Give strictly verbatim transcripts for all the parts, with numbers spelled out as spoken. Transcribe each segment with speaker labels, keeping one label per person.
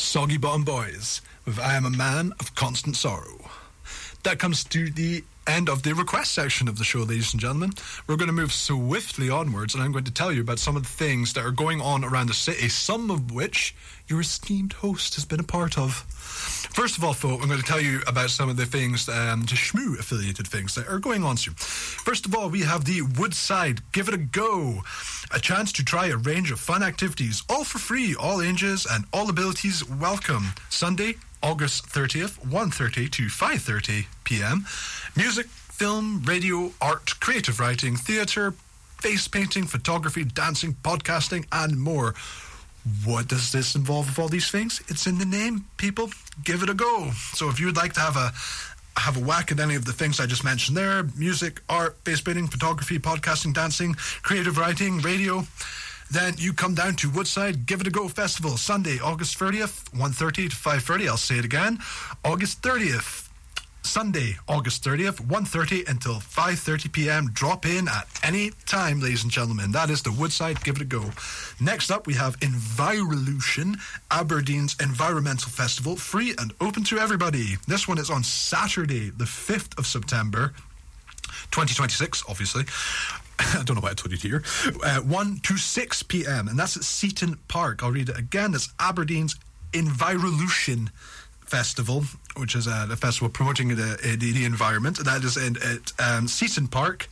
Speaker 1: Soggy Bottom Boys with I Am a Man of Constant Sorrow. That comes to the end of the request section of the show, ladies and gentlemen. We're going to move swiftly onwards, and I'm going to tell you about some of the things that are going on around the city, some of which your esteemed host has been a part of. First of all, folk, I'm going to tell you about some of the things, um, the Shmoo affiliated things that are going on soon. First of all, we have the Woodside Give It a Go, a chance to try a range of fun activities, all for free, all ages and all abilities welcome. Sunday, August thirtieth, one thirty to five thirty p.m. Music, film, radio, art, creative writing, theatre, face painting, photography, dancing, podcasting, and more. What does this involve with all these things? It's in the name, people. Give it a go. So if you would like to have a have a whack at any of the things I just mentioned there, music, art, face painting, photography, podcasting, dancing, creative writing, radio, then you come down to Woodside Give It a Go Festival, Sunday, August thirtieth, one thirty to five thirty. I'll say it again. August thirtieth. Sunday, August thirtieth, one thirty until five thirty p.m. Drop in at any time, ladies and gentlemen. That is the Woodside Give It a Go. Next up, we have Envirolution, Aberdeen's environmental festival, free and open to everybody. This one is on Saturday, the fifth of September, twenty twenty-six, obviously. I don't know why I told you to hear. Uh, one to six p.m. and that's at Seaton Park. I'll read it again. That's Aberdeen's Envirolution Festival, which is a, a festival promoting the, the, the environment. That is in, at um, Seaton Park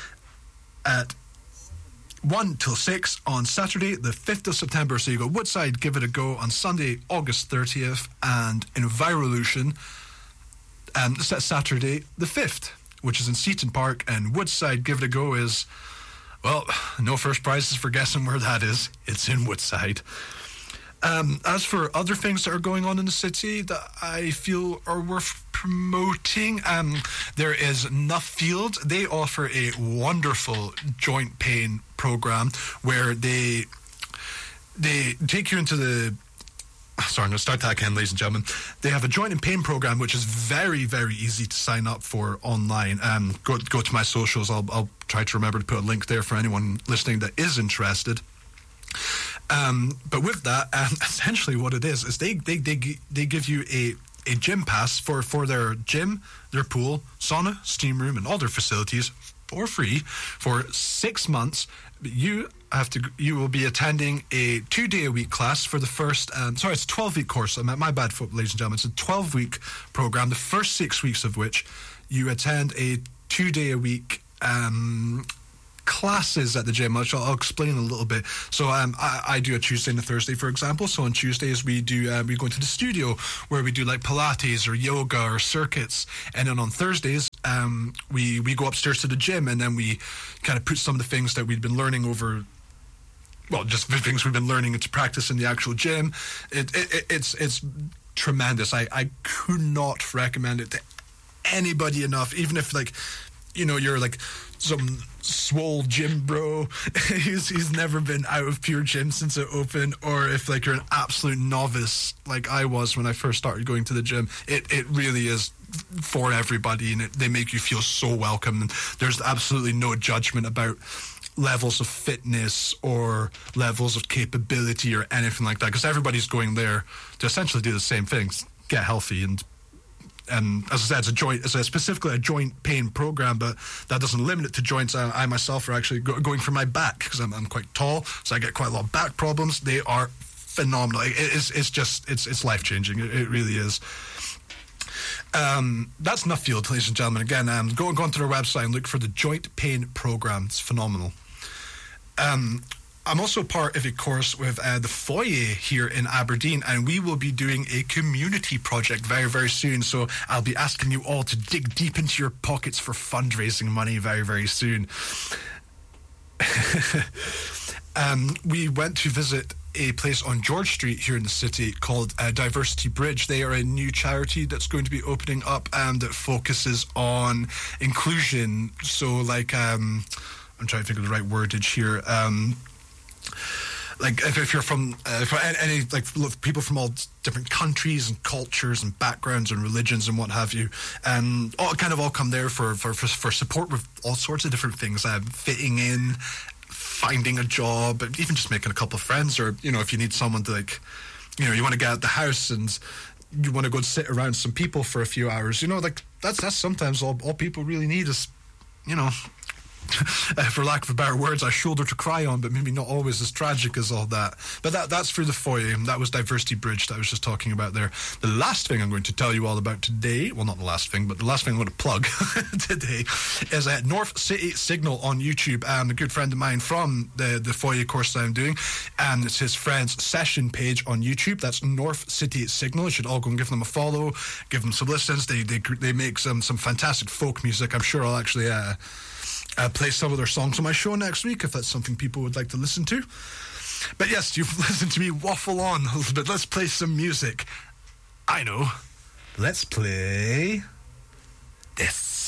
Speaker 1: at one till six on Saturday, the fifth of September. So you go Woodside, Give It a Go on Sunday, August thirtieth, and Envirolution um, Saturday, the fifth, which is in Seaton Park. And Woodside, Give It a Go is, well, no first prizes for guessing where that is. It's in Woodside. Um, as for other things that are going on in the city that I feel are worth promoting, um, there is Nuffield. They offer a wonderful joint pain program where they they take you into the... Sorry, I'm going to start that again, ladies and gentlemen. They have a joint and pain program which is very, very easy to sign up for online. Um, go go to my socials. I'll, I'll try to remember to put a link there for anyone listening that is interested. Um, but with that, um, essentially what it is is they they they, they give you a, a gym pass for, for their gym, their pool, sauna, steam room, and all their facilities for free for six months. You have to you will be attending a two day a week class for the first. Um, sorry, it's a twelve week course. I'm at my bad, ladies and gentlemen. It's a twelve week program. The first six weeks of which you attend a two day a week. Um, classes at the gym, which I'll, I'll explain a little bit. So um, I, I do a Tuesday and a Thursday, for example. So on Tuesdays we do uh, we go into the studio where we do like Pilates or yoga or circuits, and then on Thursdays um, we we go upstairs to the gym, and then we kind of put some of the things that we've been learning over. Well, just the things we've been learning into practice in the actual gym. It, it, it it's it's tremendous. I I could not recommend it to anybody enough, even if like you know you're like some swole gym bro he's, he's never been out of Pure Gym since it opened, or if like you're an absolute novice like I was when I first started going to the gym. It it really is for everybody, and it, they make you feel so welcome, and there's absolutely no judgment about levels of fitness or levels of capability or anything like that, because everybody's going there to essentially do the same things, get healthy. And And as I said, it's a joint, it's a specifically a joint pain program, but that doesn't limit it to joints. I, I myself are actually go, going for my back because I'm, I'm quite tall, so I get quite a lot of back problems. They are phenomenal. It, it's it's just it's it's life changing. It, it really is. Um, that's Nuffield, ladies and gentlemen. Again, um, go go onto their website and look for the joint pain program. It's phenomenal. Um. I'm also part of a course with uh, the Foyer here in Aberdeen, and we will be doing a community project very, very soon. So I'll be asking you all to dig deep into your pockets for fundraising money very, very soon. um, we went to visit a place on George Street here in the city called uh, Diversity Bridge. They are a new charity that's going to be opening up and that focuses on inclusion. So like, um, I'm trying to think of the right wordage here. Um, Like if, if you're from uh, if any like people from all different countries and cultures and backgrounds and religions and what have you, and all kind of all come there for for for, for support with all sorts of different things, uh, fitting in, finding a job, even just making a couple of friends, or you know if you need someone to like you know, you want to get out the house and you want to go and sit around some people for a few hours. You know, like that's that's sometimes all all people really need is, you know, uh, for lack of better words, a shoulder to cry on, but maybe not always as tragic as all that. But that that's for the foyer. That was Diversity Bridge that I was just talking about there. The last thing I'm going to tell you all about today, well, not the last thing, but the last thing I'm going to plug today is uh, North City Signal on YouTube. Um, a good friend of mine from the, the foyer course that I'm doing, and it's his friend's session page on YouTube. That's North City Signal. You should all go and give them a follow, give them some listens. They they, they make some, some fantastic folk music. I'm sure I'll actually... Uh, Uh, play some of their songs on my show next week if that's something people would like to listen to. But yes, you've listened to me waffle on a little bit. Let's play some music. I know. Let's play this.